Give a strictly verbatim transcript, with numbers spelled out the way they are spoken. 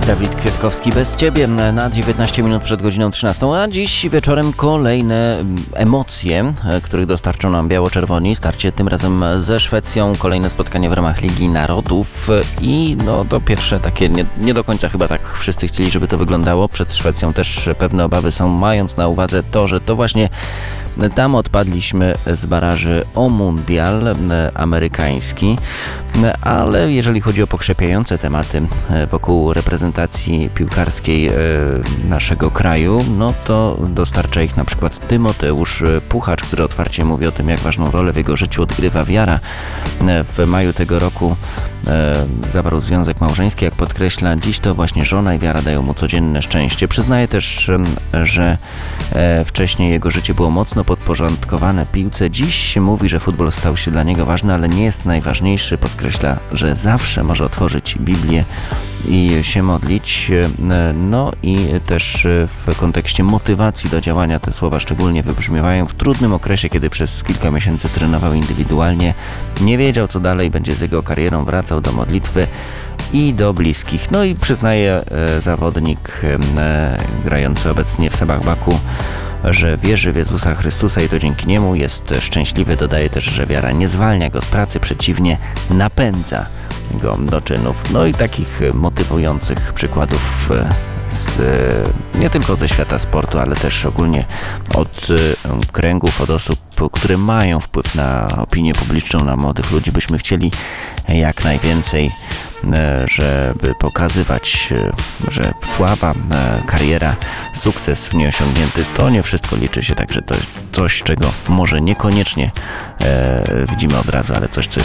Dawid Kwiatkowski bez Ciebie na dziewiętnaście minut przed godziną trzynastą, a dziś wieczorem kolejne emocje, których dostarczą nam biało-czerwoni. Starcie tym razem ze Szwecją, kolejne spotkanie w ramach Ligi Narodów i no to pierwsze takie, nie, nie do końca chyba tak wszyscy chcieli, żeby to wyglądało. Przed Szwecją też pewne obawy są, mając na uwadze to, że to właśnie tam odpadliśmy z baraży o mundial amerykański, ale jeżeli chodzi o pokrzepiające tematy wokół reprezentacji piłkarskiej naszego kraju, no to dostarcza ich na przykład Tymoteusz Puchacz, który otwarcie mówi o tym, jak ważną rolę w jego życiu odgrywa wiara. W maju tego roku zawarł związek małżeński, jak podkreśla, dziś to właśnie żona i wiara dają mu codzienne szczęście. Przyznaje też, że wcześniej jego życie było mocno podporządkowane piłce. Dziś mówi, że futbol stał się dla niego ważny, ale nie jest najważniejszy. Podkreśla, że zawsze może otworzyć Biblię i się modlić. No i też w kontekście motywacji do działania te słowa szczególnie wybrzmiewają w trudnym okresie, kiedy przez kilka miesięcy trenował indywidualnie. Nie wiedział, co dalej będzie z jego karierą, wracał do modlitwy i do bliskich. No i przyznaje e, zawodnik e, grający obecnie w Sabah Baku, że wierzy w Jezusa Chrystusa i to dzięki niemu jest szczęśliwy. Dodaje też, że wiara nie zwalnia go z pracy, przeciwnie, napędza go do czynów. No i takich motywujących przykładów z, nie tylko ze świata sportu, ale też ogólnie od kręgów, od osób, które mają wpływ na opinię publiczną, na młodych ludzi, byśmy chcieli jak najwięcej, żeby pokazywać, że sława, kariera, sukces w niej osiągnięty, to nie wszystko liczy się, także to jest coś, czego może niekoniecznie e, widzimy od razu, ale coś, co